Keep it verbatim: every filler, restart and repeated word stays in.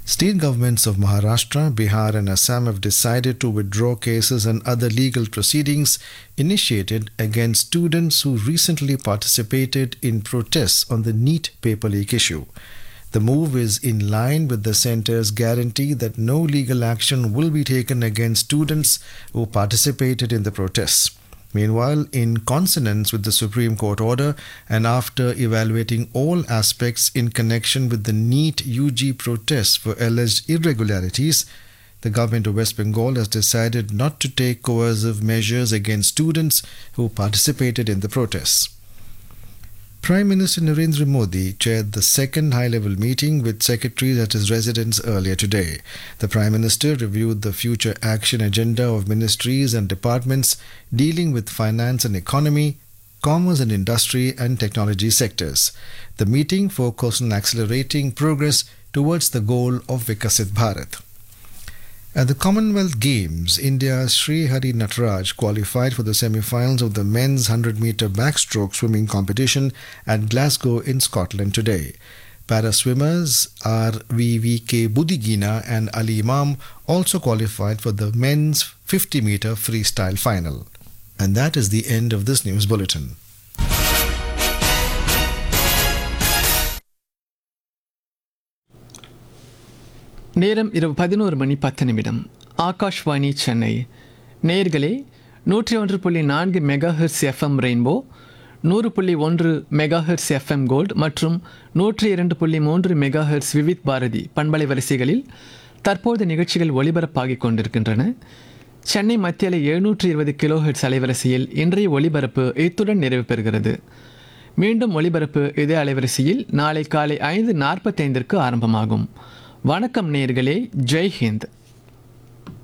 State governments of Maharashtra, Bihar, and Assam have decided to withdraw cases and other legal proceedings initiated against students who recently participated in protests on the NEET paper leak issue. The move is in line with the centre's guarantee that no legal action will be taken against students who participated in the protests. Meanwhile, in consonance with the Supreme Court order and after evaluating all aspects in connection with the NEET U G protests for alleged irregularities, the government of West Bengal has decided not to take coercive measures against students who participated in the protests. Prime Minister Narendra Modi chaired the second high-level meeting with secretaries at his residence earlier today. The Prime Minister reviewed the future action agenda of ministries and departments dealing with finance and economy, commerce and industry and technology sectors. The meeting focused on accelerating progress towards the goal of Vikasit Bharat. At the Commonwealth Games, India's Sri Hari Nataraj qualified for the semi-finals of the men's one hundred meter backstroke swimming competition at Glasgow in Scotland today. Para-swimmers are V V K Budigina and Ali Imam also qualified for the men's fifty meter freestyle final. And that is the end of this news bulletin. நேரம் இரவு பதினோரு மணி பத்து நிமிடம். ஆகாஷ்வாணி சென்னை. நேயர்களே, நூற்றி ஒன்று புள்ளி நான்கு மெகாஹெர்ட்ஸ் எஃப்எம் ரெயின்போ, நூறு புள்ளி ஒன்று மெகாஹெர்ட்ஸ் எஃப்எம் கோல்ட் மற்றும் நூற்றி இரண்டு புள்ளி மூன்று மெகாஹெர்ட்ஸ் விவித் பாரதி பண்பலை வரிசைகளில் தற்போது நிகழ்ச்சிகள் ஒலிபரப்பாகிக் கொண்டிருக்கின்றன. சென்னை மத்தியில் எழுநூற்றி இருபது கிலோஹெர்ட்ஸ் அலைவரிசையில் இன்றைய ஒலிபரப்பு இத்துடன் நிறைவு பெறுகிறது. மீண்டும் ஒலிபரப்பு இதே அலைவரிசையில் நாளை காலை ஐந்து நாற்பத்தைந்திற்கு ஆரம்பமாகும். வணக்கம் நேயர்களே, ஜெய் ஹிந்த்.